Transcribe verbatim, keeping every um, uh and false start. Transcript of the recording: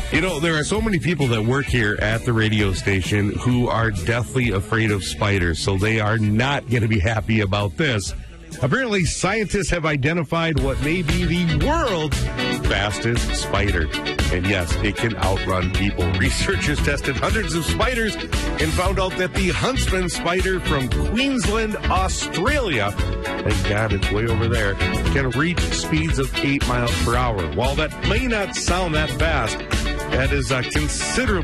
You know, there are so many people that work here at the radio station who are deathly afraid of spiders, so they are not going to be happy about this. Apparently, scientists have identified what may be the world's fastest spider. And yes, it can outrun people. Researchers tested hundreds of spiders and found out that the huntsman spider from Queensland, Australia, thank God it's way over there, can reach speeds of eight miles per hour. While that may not sound that fast, that is uh, considerably